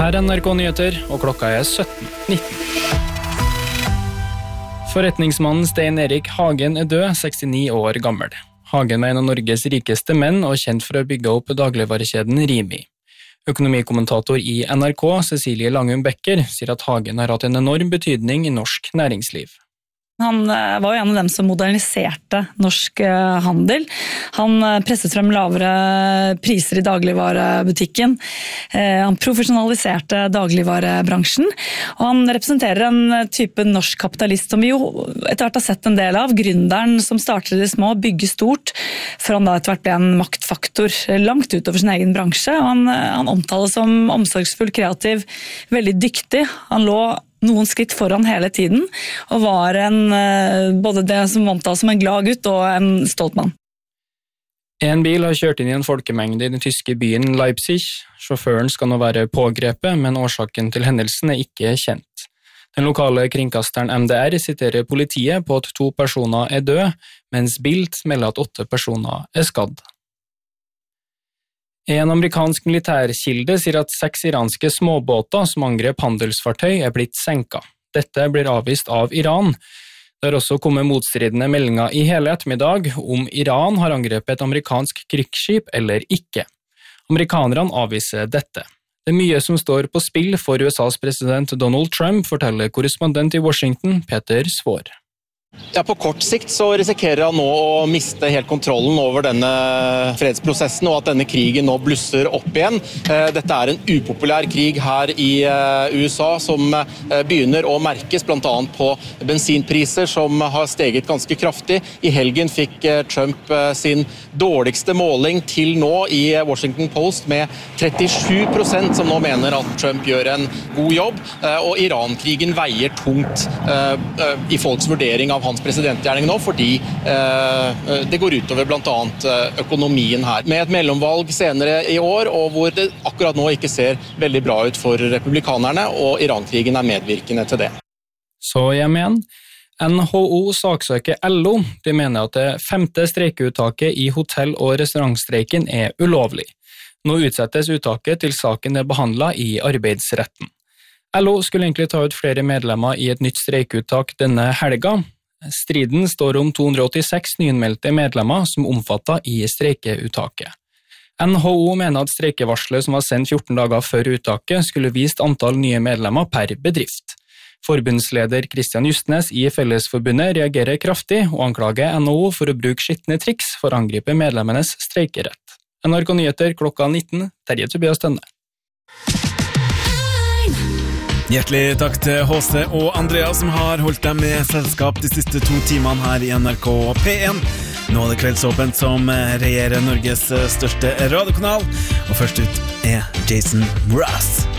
Her NRK Nyheter, og klokka 17:19. Forretningsmannen Stein Erik Hagen død, 69 år gammel. Hagen var en av Norges rikeste menn og kjent for å bygge opp dagligvarekjeden Rimi. Økonomikommentator i NRK, Cecilie Langum Becker, sier at Hagen har hatt en enorm betydning i norsk næringsliv. Han var jo en av dem som moderniserte norsk handel. Han presset frem lavere priser i dagligvarebutikken. Han profesjonaliserte dagligvarebransjen, og han representerer en type norsk kapitalist som vi jo etter hvert har sett en del av. Gründeren som starter i det små, bygger stort, for han da etter hvert ble en maktfaktor langt utover sin egen bransje. Han omtales som omsorgsfull, kreativ, veldig dyktig. Han lå noen skritt foran hele tiden, og var både det som omtales som en glad gutt og en stolt mann. En bil har kjørt inn i en folkemengde i den tyske byen Leipzig. Sjåføren skal nå være pågrepet, men årsaken til hendelsen ikke kjent. Den lokale kringkasteren MDR siterer politiet på at 2 personer døde, mens Bild melder at 8 personer skadd. En amerikansk militærkilde sier at 6 iranske småbåter som angrep handelsfartøy blitt senket. Dette blir avvist av Iran. Det har også kommet motstridende meldinger i hele ettermiddag om Iran har angrepet et amerikansk krigsskip eller ikke. Amerikanerne avviser dette. Det er mye som står på spill for USAs president Donald Trump, forteller korrespondent i Washington, Peter Svår. Ja, på kort sikt så risikerer han nå å miste helt kontrollen over denne fredsprosessen, og at denne krigen nå blusser opp igjen. Dette er en upopulær krig her i USA som begynner å merkes blant annet på bensinpriser som har steget ganske kraftig. I helgen fikk Trump sin dårligste måling til nå i Washington Post med 37% som nå mener at Trump gjør en god jobb, og Iran-krigen veier tungt i folks vurdering av hans presidentgjerning nå, fordi det går utover blant annet økonomien her. Med et mellomvalg senere i år, og hvor det akkurat nå ikke ser veldig bra ut for republikanerne, og Iran-krigen er medvirkende til det. Så hjem igjen. NHO saksøker LO. De mener at det 5. streikeuttaket i hotell- og restaurantstreiken ulovlig. Nå utsettes uttaket til saken behandlet i arbeidsretten. LO skulle egentlig ta ut flere medlemmer i et nytt streikeuttak denne helga. Striden står om 286 nyinnmeldte medlemmer som omfattet i streikeuttaket. NHO mener at streikevarslet som var sendt 14 dager før uttaket skulle vist antall nye medlemmer per bedrift. Forbundsleder Kristian Justnes i Fellesforbundet reagerer kraftig og anklager NHO for å bruke skittende triks for å angripe medlemmenes streikerett. NRK Nyheter klokka 19, Terje Tobias Tønne. Hjertelig takk til Håse og Andrea som har holdt dem med selskap de siste 2 timene her i NRK P1. Nå er det Kveldsåpent som regjerer Norges største radiokanal, og først ut Jason Mraz.